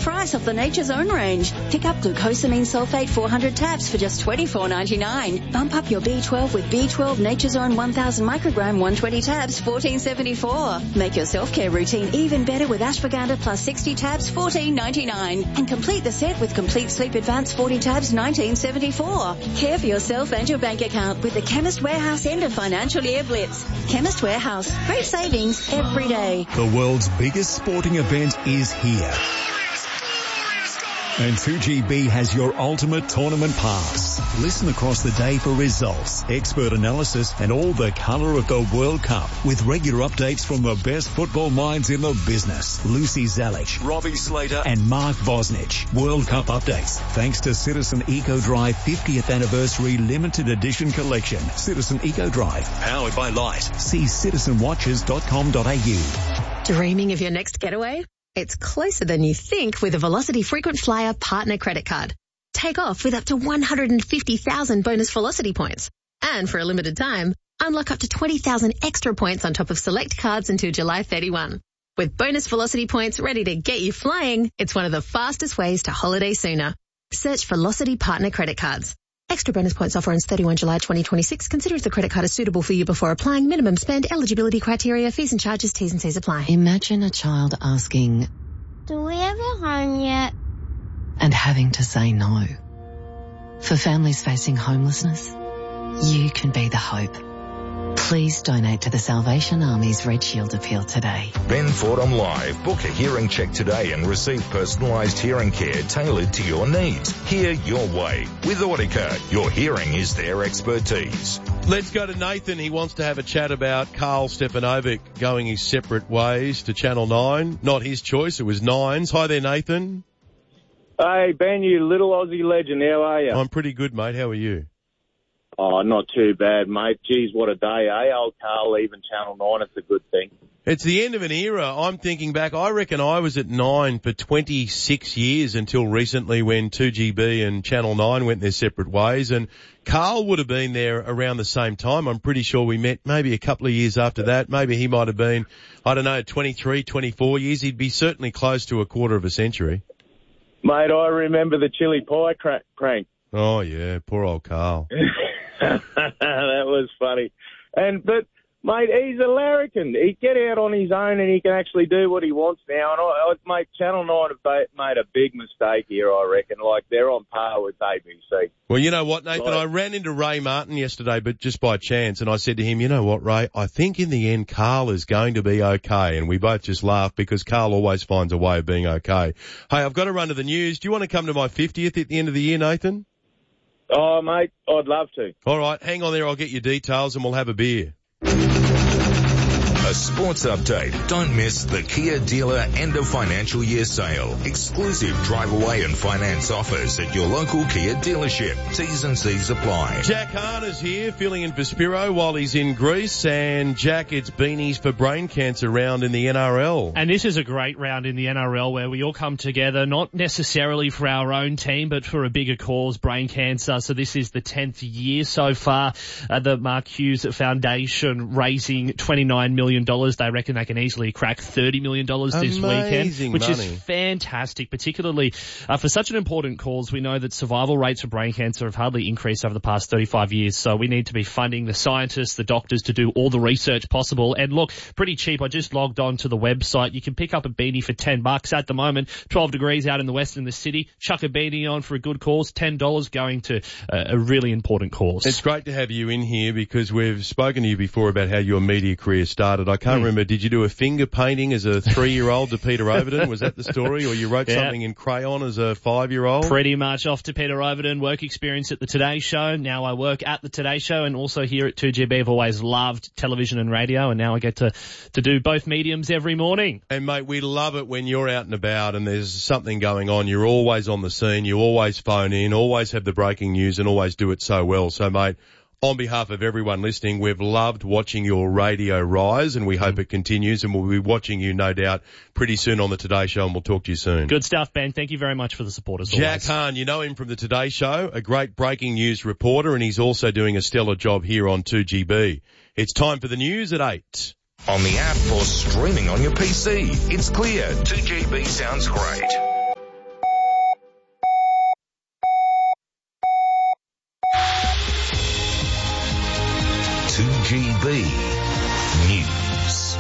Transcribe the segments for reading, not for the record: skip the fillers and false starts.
price off the Nature's Own range. Pick up glucosamine sulfate 400 tabs for just $24.99. Bump up your B12 with B12 Nature's Own 1000 microgram 120 tabs, $14.74. Make your self-care routine even better with ashwagandha plus 60 tabs, $14.99. And complete the set with Complete Sleep Advance 40 tabs, $19.74. Care for yourself and your bank account with the Chemist Warehouse end of financial year blitz. Chemist Warehouse. Great savings every day. The world's biggest sporting event is here. And 2GB has your ultimate tournament pass. Listen across the day for results, expert analysis, and all the colour of the World Cup with regular updates from the best football minds in the business. Lucy Zalic, Robbie Slater, and Mark Bosnich. World Cup updates thanks to Citizen Eco Drive 50th Anniversary Limited Edition Collection. Citizen Eco Drive, powered by Light. See citizenwatches.com.au. Dreaming of your next getaway? It's closer than you think with a Velocity Frequent Flyer Partner Credit Card. Take off with up to 150,000 bonus Velocity points. And for a limited time, unlock up to 20,000 extra points on top of select cards until July 31. With bonus Velocity points ready to get you flying, it's one of the fastest ways to holiday sooner. Search Velocity Partner Credit Cards. Extra bonus points offer ends 31 July 2026. Consider if the credit card is suitable for you before applying. Minimum spend, eligibility criteria, fees and charges, T's and C's apply. Imagine a child asking, "Do we have a home yet?" and having to say no. For families facing homelessness, you can be the hope. Please donate to the Salvation Army's Red Shield appeal today. Ben Fordham Live. Book a hearing check today and receive personalised hearing care tailored to your needs. Hear your way. With Audica, your hearing is their expertise. Let's go to Nathan. He wants to have a chat about Carl Stefanovic going his separate ways to Channel 9. Not his choice, it was Nine's. Hi there, Nathan. Hey, Ben, you little Aussie legend. How are you? I'm pretty good, mate. How are you? Oh, not too bad, mate. Geez, what a day, eh? Old Carl leaving Channel 9, it's a good thing. It's the end of an era. I'm thinking back, I reckon I was at 9 for 26 years until recently when 2GB and Channel 9 went their separate ways, and Carl would have been there around the same time. I'm pretty sure we met maybe a couple of years after that. Maybe he might have been, 23, 24 years. He'd be certainly close to a quarter of a century. Mate, I remember the chili pie prank. Oh, yeah, poor old Carl. That was funny. But, mate, he's a larrikin. He get out on his own and he can actually do what he wants now. And, mate, Channel 9 have made a big mistake here, I reckon. Like, they're on par with ABC. Well, you know what, Nathan? I ran into Ray Martin yesterday, but just by chance, and I said to him, you know what, Ray, I think in the end Carl is going to be okay. And we both just laughed because Carl always finds a way of being okay. Hey, I've got to run to the news. Do you want to come to my 50th at the end of the year, Nathan? Oh, mate, I'd love to. All right, hang on there. I'll get your details and we'll have a beer. A sports update. Don't miss the Kia dealer end of financial year sale. Exclusive drive away and finance offers at your local Kia dealership. T's and C's apply. Jack Hahn is here, filling in for Spiro while he's in Greece. And Jack, it's Beanies for Brain Cancer round in the NRL. And this is a great round in the NRL where we all come together, not necessarily for our own team, but for a bigger cause, brain cancer. So this is the 10th year so far. The Mark Hughes Foundation raising $29 million. They reckon they can easily crack $30 million this weekend, which is fantastic, particularly for such an important cause. We know that survival rates for brain cancer have hardly increased over the past 35 years, so we need to be funding the scientists, the doctors to do all the research possible. And look, pretty cheap. I just logged on to the website. You can pick up a beanie for $10 at the moment. 12 degrees out in the west in the city. Chuck a beanie on for a good cause. $10 going to a really important cause. It's great to have you in here because we've spoken to you before about how your media career started. I can't remember, did you do a finger painting as a 3-year-old to Peter Overton? Was that the story? Or you wrote something in crayon as a 5-year-old? Pretty much off to Peter Overton, work experience at the Today Show. Now I work at the Today Show and also here at 2GB. I've always loved television and radio, and now I get to do both mediums every morning. And mate, we love it when you're out and about and there's something going on. You're always on the scene, you always phone in, always have the breaking news and always do it so well. So mate, on behalf of everyone listening, we've loved watching your radio rise and we hope it continues, and we'll be watching you, no doubt, pretty soon on the Today Show, and we'll talk to you soon. Good stuff, Ben. Thank you very much for the support as always. Jack Hahn, you know him from the Today Show, a great breaking news reporter, and he's also doing a stellar job here on 2GB. It's time for the news at 8. On the app or streaming on your PC. It's clear. 2GB sounds great. 2GB News.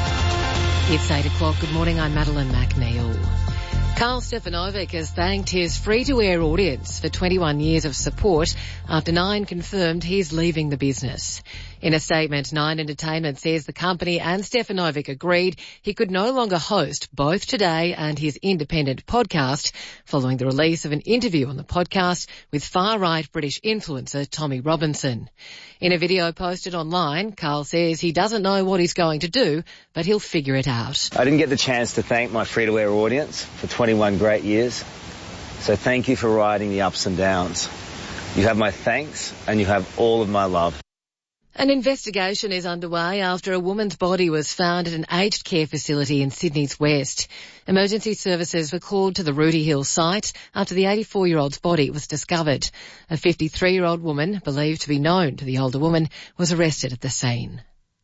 It's 8 o'clock. Good morning. I'm Madeline McNeil. Carl Stefanovic has thanked his free-to-air audience for 21 years of support after Nine confirmed he's leaving the business. In a statement, Nine Entertainment says the company and Stefanovic agreed he could no longer host both Today and his independent podcast following the release of an interview on the podcast with far-right British influencer Tommy Robinson. In a video posted online, Carl says he doesn't know what he's going to do, but he'll figure it out. I didn't get the chance to thank my free-to-air audience for 21 great years, so thank you for riding the ups and downs. You have my thanks and you have all of my love. An investigation is underway after a woman's body was found at an aged care facility in Sydney's West. Emergency services were called to the Rooty Hill site after the 84-year-old's body was discovered. A 53-year-old woman, believed to be known to the older woman, was arrested at the scene.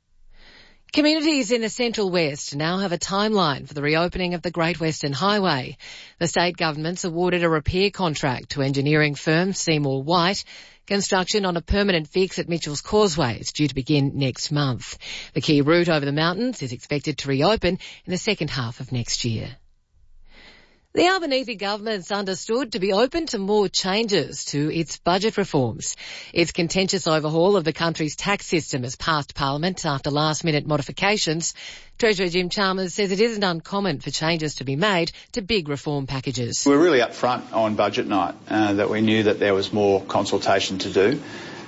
Communities in the Central West now have a timeline for the reopening of the Great Western Highway. The state government's awarded a repair contract to engineering firm Seymour White. Construction on a permanent fix at Mitchell's Causeway is due to begin next month. The key route over the mountains is expected to reopen in the second half of next year. The Albanese government's understood to be open to more changes to its budget reforms. Its contentious overhaul of the country's tax system has passed Parliament after last-minute modifications. Treasurer Jim Chalmers says it isn't uncommon for changes to be made to big reform packages. We're really upfront on budget night that we knew that there was more consultation to do,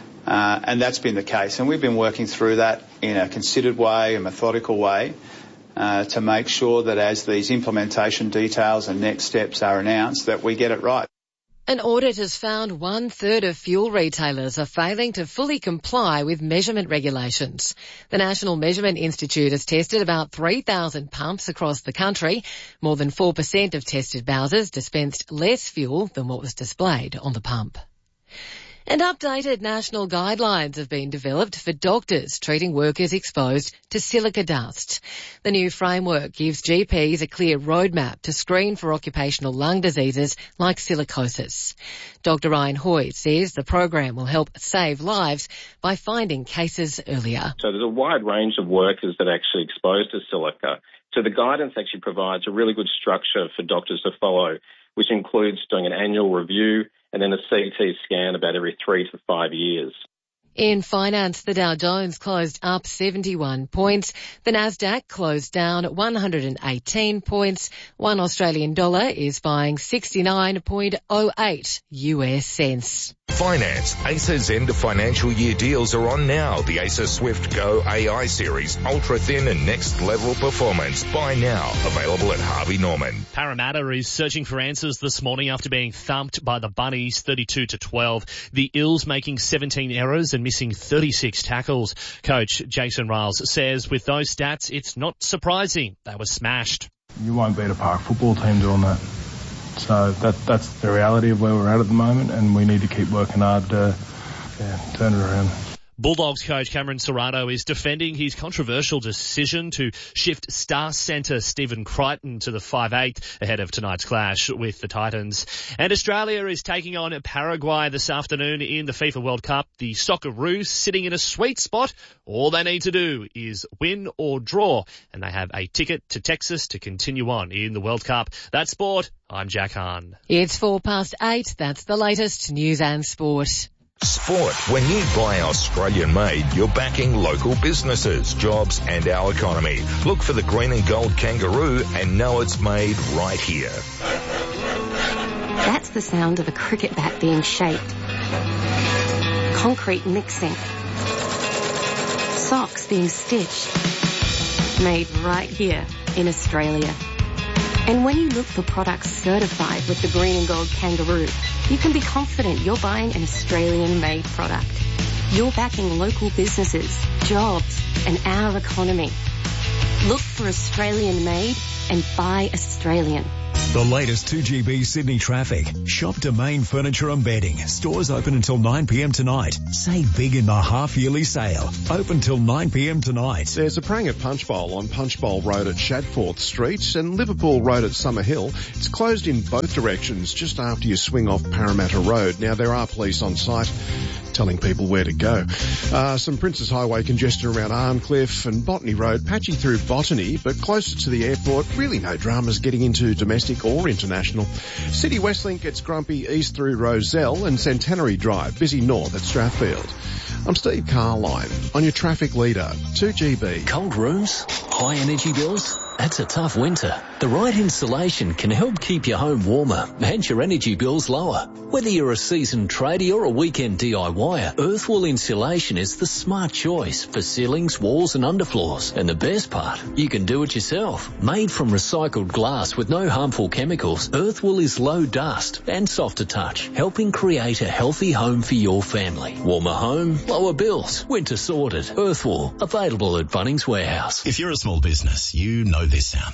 and that's been the case. And we've been working through that in a considered way, a methodical way, to make sure that as these implementation details and next steps are announced, that we get it right. An audit has found 1/3 of fuel retailers are failing to fully comply with measurement regulations. The National Measurement Institute has tested about 3,000 pumps across the country. More than 4% of tested Bowsers dispensed less fuel than what was displayed on the pump. And updated national guidelines have been developed for doctors treating workers exposed to silica dust. The new framework gives GPs a clear roadmap to screen for occupational lung diseases like silicosis. Dr Ryan Hoy says the program will help save lives by finding cases earlier. So there's a wide range of workers that are actually exposed to silica. So the guidance actually provides a really good structure for doctors to follow, which includes doing an annual review and then a CT scan about every 3 to 5 years. In finance, the Dow Jones closed up 71 points. The Nasdaq closed down 118 points. One Australian dollar is buying 69.08 US cents. Finance. Acer's end of financial year deals are on now. The Acer Swift Go AI series, ultra thin and next level performance. Buy now. Available at Harvey Norman. Parramatta is searching for answers this morning after being thumped by the Bunnies 32-12. The Eels making 17 errors and missing 36 tackles. Coach Jason Riles says with those stats, it's not surprising they were smashed. You won't beat a park football team doing that. So that's the reality of where we're at the moment, and we need to keep working hard to turn it around. Bulldogs coach Cameron Serrato is defending his controversial decision to shift star centre Stephen Crichton to the 5/8 ahead of tonight's clash with the Titans. And Australia is taking on Paraguay this afternoon in the FIFA World Cup. The Socceroos sitting in a sweet spot. All they need to do is win or draw, and they have a ticket to Texas to continue on in the World Cup. That's sport. I'm Jack Hahn. It's 8:04. That's the latest news and sport. Sport. When you buy Australian made, you're backing local businesses, jobs and our economy. Look for the green and gold kangaroo and know it's made right here. That's the sound of a cricket bat being shaped. Concrete mixing. Socks being stitched. Made right here in Australia. And when you look for products certified with the green and gold kangaroo, you can be confident you're buying an Australian-made product. You're backing local businesses, jobs, and our economy. Look for Australian-made and buy Australian. The latest 2GB Sydney traffic. Shop Domain Furniture and Bedding. Stores open until 9 p.m. tonight. Save big in the half-yearly sale. Open till 9 p.m. tonight. There's a Pranga Punch Bowl on Punch Bowl Road at Shadforth Street and Liverpool Road at Summer Hill. It's closed in both directions just after you swing off Parramatta Road. Now, there are police on site. telling people where to go. Some Princes Highway congestion around Arncliffe and Botany Road, patchy through Botany, but closer to the airport, really no dramas getting into domestic or international. City Westlink gets grumpy east through Rozelle and Centenary Drive, busy north at Strathfield. I'm Steve Carline on your traffic leader, 2GB. Cold rooms? High energy bills? That's a tough winter. The right insulation can help keep your home warmer and your energy bills lower. Whether you're a seasoned tradie or a weekend DIYer, Earthwall Insulation is the smart choice for ceilings, walls and underfloors. And the best part, you can do it yourself. Made from recycled glass with no harmful chemicals, Earthwall is low dust and soft to touch, helping create a healthy home for your family. Warmer home, lower bills. Winter sorted. Earthwall, available at Bunnings Warehouse. If you're a small business, you know this sound.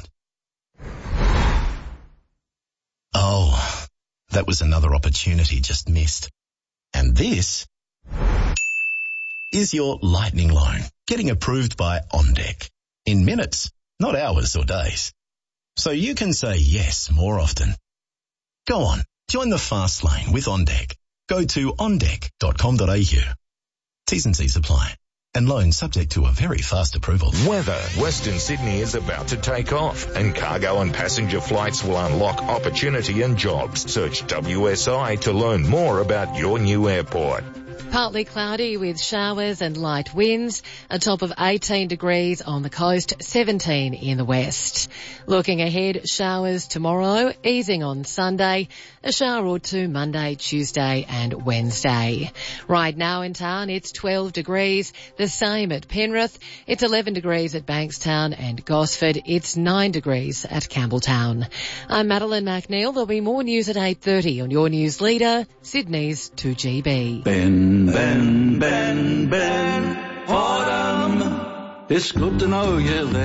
Oh, that was another opportunity just missed. And this is your lightning loan, getting approved by OnDeck. In minutes, not hours or days. So you can say yes more often. Go on, join the fast lane with OnDeck. Go to ondeck.com.au. T's and C's apply. And loans subject to a very fast approval. Weather. Western Sydney is about to take off, and cargo and passenger flights will unlock opportunity and jobs. Search WSI to learn more about your new airport. Partly cloudy with showers and light winds, a top of 18 degrees on the coast, 17 in the west. Looking ahead, showers tomorrow, easing on Sunday, a shower or two Monday, Tuesday and Wednesday. Right now in town, it's 12 degrees, the same at Penrith, it's 11 degrees at Bankstown and Gosford, it's 9 degrees at Campbelltown. I'm Madeline McNeil. There'll be more news at 8:30 on your news leader, Sydney's 2GB. Ben, Ben, Ben, Ben, Fordham. It's good to know you're there.